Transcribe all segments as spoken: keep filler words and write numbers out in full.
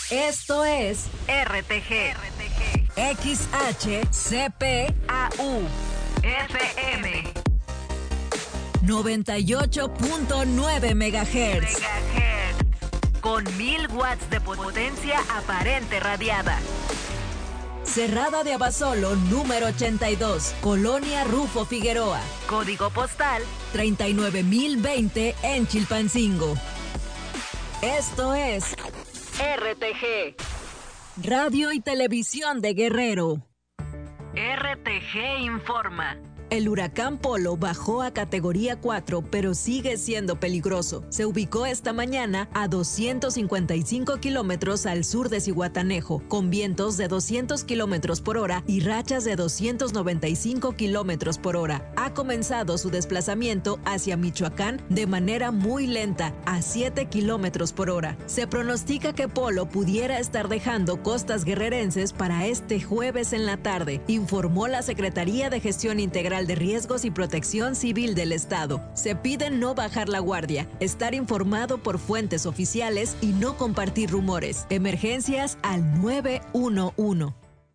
Esto es R T G. X H C P A U F M noventa y ocho punto nueve megahertz. Con mil watts de potencia aparente radiada. Cerrada de Abasolo, número ochenta y dos, Colonia Rufo Figueroa. Código postal treinta y nueve mil veinte en Chilpancingo. Esto es R T G. Radio y Televisión de Guerrero. R T G informa. El huracán Polo bajó a categoría cuatro, pero sigue siendo peligroso. Se ubicó esta mañana a doscientos cincuenta y cinco kilómetros al sur de Zihuatanejo, con vientos de doscientos kilómetros por hora y rachas de doscientos noventa y cinco kilómetros por hora. Ha comenzado su desplazamiento hacia Michoacán de manera muy lenta, a siete kilómetros por hora. Se pronostica que Polo pudiera estar dejando costas guerrerenses para este jueves en la tarde, informó la Secretaría de Gestión Integral de Riesgos y Protección Civil del Estado. Se pide no bajar la guardia, estar informado por fuentes oficiales y no compartir rumores. Emergencias al nueve uno uno.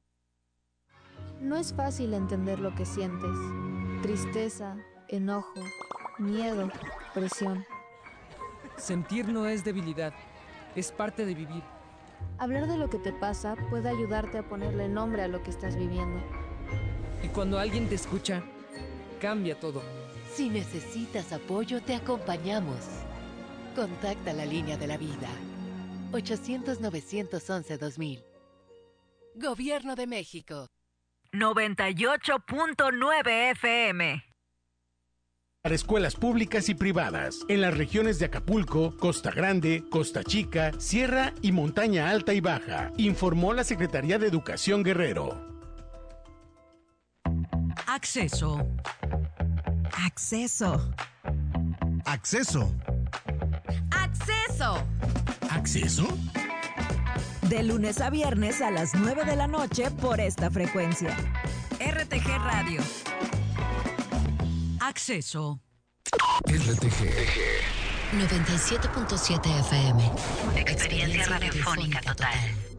No es fácil entender lo que sientes. Tristeza, enojo, miedo, presión. Sentir no es debilidad, es parte de vivir. Hablar de lo que te pasa puede ayudarte a ponerle nombre a lo que estás viviendo. Y cuando alguien te escucha, cambia todo. Si necesitas apoyo, te acompañamos. Contacta la línea de la vida. ochocientos, novecientos once, dos mil. Gobierno de México. noventa y ocho punto nueve F M. Para escuelas públicas y privadas, en las regiones de Acapulco, Costa Grande, Costa Chica, Sierra y Montaña Alta y Baja, informó la Secretaría de Educación Guerrero. Acceso. Acceso. Acceso. Acceso. ¿Acceso? De lunes a viernes a las nueve de la noche por esta frecuencia. R T G Radio. Acceso. R T G noventa y siete punto siete F M. Experiencia radiofónica total.